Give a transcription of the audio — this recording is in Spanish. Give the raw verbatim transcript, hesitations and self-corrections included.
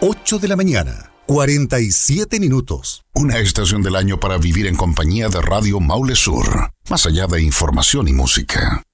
ocho de la mañana, cuarenta y siete minutos. Una estación del año para vivir en compañía de Radio Maule Sur. Más allá de información y música.